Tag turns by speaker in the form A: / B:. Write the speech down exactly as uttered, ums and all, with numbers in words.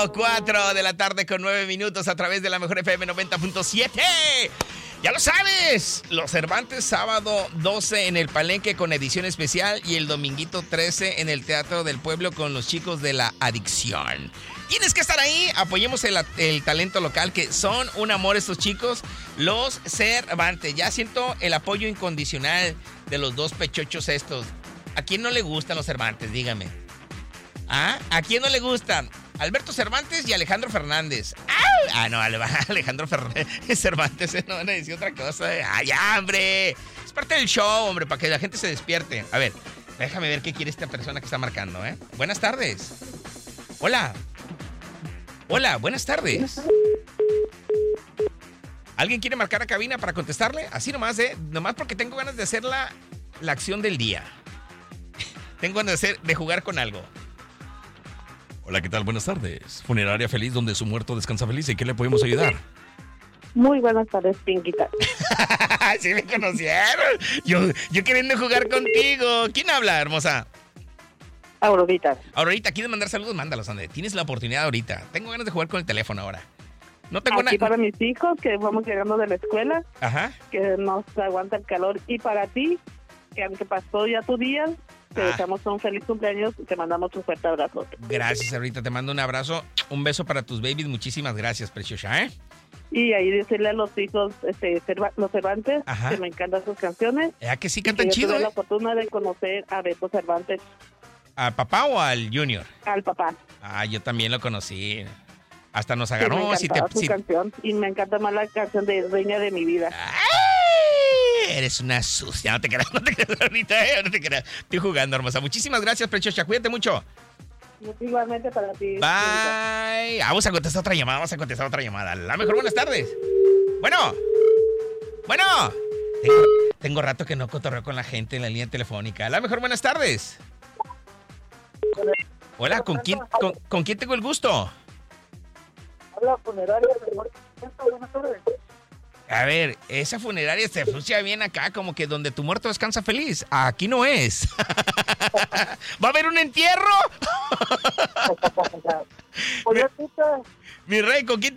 A: cuatro de la tarde con nueve minutos a través de la Mejor F M noventa punto siete. Ya lo sabes, los Cervantes sábado doce en el Palenque con edición especial y el dominguito trece en el Teatro del Pueblo con los chicos de La Adicción. Tienes que estar ahí, apoyemos el, el talento local, que son un amor estos chicos, los Cervantes. Ya siento el apoyo incondicional de los dos pechochos estos. ¿A quién no le gustan los Cervantes? Dígame. ¿Ah? ¿A quién no le gustan? Alberto Cervantes y Alejandro Fernández. ¡Ah! Ah, no, Alejandro Fernández, Cervantes, no van a decir otra cosa. ¡Ay, ya, hombre! Es parte del show, hombre, para que la gente se despierte. A ver, déjame ver qué quiere esta persona que está marcando, ¿eh? Buenas tardes. Hola. Hola, buenas tardes. ¿Alguien quiere marcar a cabina para contestarle? Así nomás, ¿eh? Nomás porque tengo ganas de hacer la, la acción del día. Tengo ganas de, hacer, de jugar con algo. Hola, ¿qué tal? Buenas tardes. Funeraria Feliz, donde su muerto descansa feliz. ¿En qué le podemos ayudar?
B: Muy buenas tardes, Pinquita.
A: Sí me conocieron. Yo, yo queriendo jugar contigo. ¿Quién habla, hermosa?
B: Aurorita.
A: Aurorita, ¿quieres mandar saludos? Mándalos, André. Tienes la oportunidad ahorita. Tengo ganas de jugar con el teléfono ahora. No tengo
B: Aquí
A: na-
B: para mis hijos, que vamos llegando de la escuela,
A: Ajá.
B: que nos aguanta el calor. Y para ti, que aunque pasó ya tu día, te
A: Ah.
B: deseamos un feliz cumpleaños y te mandamos un fuerte abrazo.
A: Gracias, ahorita te mando un abrazo, un beso para tus babies. Muchísimas gracias, preciosa, ¿eh?
B: Y ahí decirle a los hijos, este, Cerva- los Cervantes,
A: Ajá.
B: que me encantan sus canciones.
A: ¿Ya que sí
B: Que
A: cantan
B: yo
A: chido,
B: tuve la
A: eh?
B: fortuna de conocer a Beto Cervantes,
A: ¿Al papá o al Junior?
B: al papá.
A: Ah, yo también lo conocí. Hasta nos
B: Que me
A: agarró. Si te,
B: encantaba su
A: si-
B: canción. Y me encanta más la canción de Reina de mi vida.
A: ¡Ay! Eres una sucia. No te creas, no te creas ahorita, ¿eh? No te creas. Estoy jugando, hermosa. Muchísimas gracias, preciosa. Cuídate mucho.
B: Igualmente para ti.
A: Bye. Vamos a contestar otra llamada. Vamos a contestar otra llamada. La mejor, buenas tardes. Bueno. Bueno. Tengo, tengo rato que no cotorreo con la gente en la línea telefónica. La mejor, buenas tardes. Hola, ¿con quién, con, con quién tengo el gusto?
B: Habla funeraria del Norte. Buenas tardes.
A: A ver, esa funeraria se escucha bien acá, como que donde tu muerto descansa feliz. Aquí no es. ¿Va a haber un entierro?
B: Oye,
A: Mi rey, ¿con quién te